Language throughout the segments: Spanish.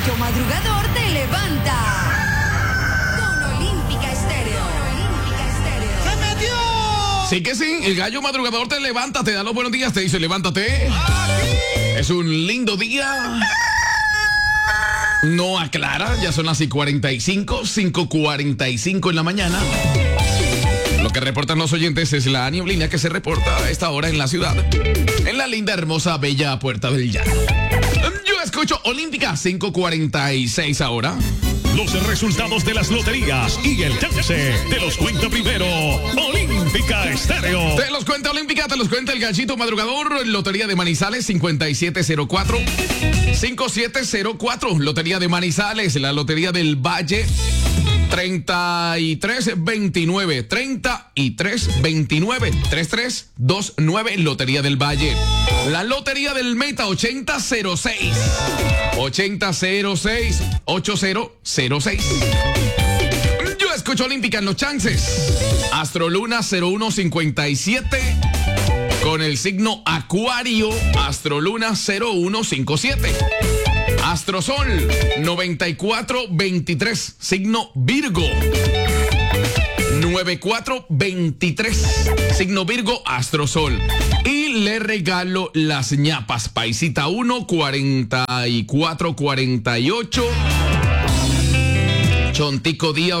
Tu madrugador te levanta con Olímpica Estéreo. ¡Se metió! Sí que sí, el gallo madrugador te levanta, te da los buenos días, te dice levántate. Es un lindo día. No aclara, ya son las 5:45 en la mañana. Lo que reportan los oyentes es la nieblina que se reporta a esta hora en la ciudad, en la linda, hermosa, bella Puerta del Llano. Yo escucho Olímpica, 5:46 ahora. Los resultados de las loterías y el chance te los cuenta primero Olímpica Estéreo. Te los cuenta Olímpica, te los cuenta el gallito madrugador. Lotería de Manizales 5704. Lotería de Manizales, la Lotería del Valle 3329. 3329. Lotería del Valle. La Lotería del Meta 8006. 8006. Yo escucho Olímpica en los chances. Astroluna 0157 con el signo Acuario. Astroluna 0157. Astrosol 9423, signo Virgo. 9423, signo Virgo, Astrosol. Y le regalo las ñapas. Paisita 1, 4448. Chontico Día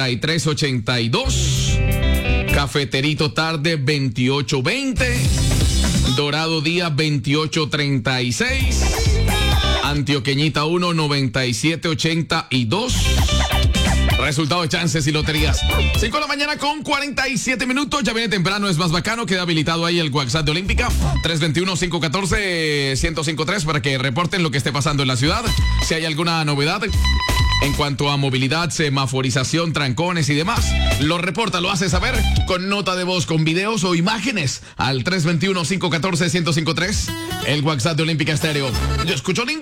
8382. Cafeterito Tarde 2820. Dorado Día 2836. Antioqueñita 1, 9782. Resultado de chances y loterías. 5 de la mañana con 47 minutos. Ya viene temprano, es más bacano. Queda habilitado ahí el WhatsApp de Olímpica. 321-514-1053 para que reporten lo que esté pasando en la ciudad. Si hay alguna novedad en cuanto a movilidad, semaforización, trancones y demás, lo reporta, lo hace saber con nota de voz, con videos o imágenes al 321-514-1053. El WhatsApp de Olímpica Estéreo. Yo escucho Olímpica.